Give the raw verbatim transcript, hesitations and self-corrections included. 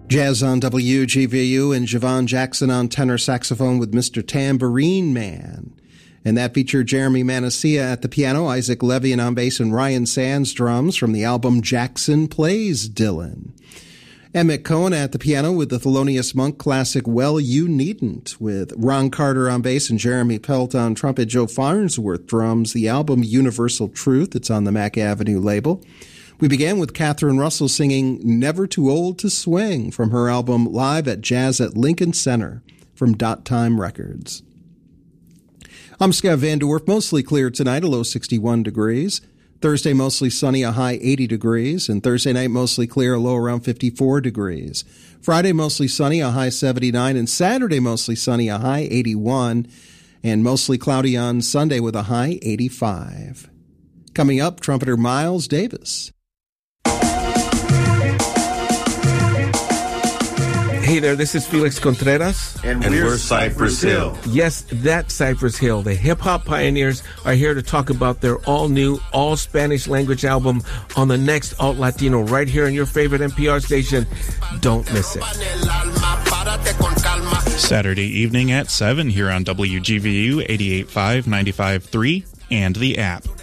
Jazz on W G V U and Javon Jackson on tenor saxophone with Mister Tambourine Man. And that featured Jeremy Manacia at the piano, Isaac Levian on bass, and Ryan Sands drums from the album Jackson Plays Dylan. Emmett Cohen at the piano with the Thelonious Monk classic Well You Needn't, with Ron Carter on bass and Jeremy Pelt on trumpet, Joe Farnsworth drums, the album Universal Truth. It's on the Mack Avenue label. We began with Catherine Russell singing Never Too Old to Swing from her album Live at Jazz at Lincoln Center from Dot Time Records. I'm Scott Van Dwarf. Mostly clear tonight, a low sixty-one degrees. Thursday, mostly sunny, a high eighty degrees. And Thursday night, mostly clear, a low around fifty-four degrees. Friday, mostly sunny, a high seventy-nine. And Saturday, mostly sunny, a high eighty-one. And mostly cloudy on Sunday with a high eighty-five. Coming up, trumpeter Miles Davis. Hey there, this is Felix Contreras. And, and we're, we're Cypress Hill. Yes, that Cypress Hill. The hip-hop pioneers are here to talk about their all-new, all-Spanish language album on the next Alt Latino right here on your favorite N P R station. Don't miss it. Saturday evening at seven here on W G V U eighty-eight point five, ninety-five point three and the app.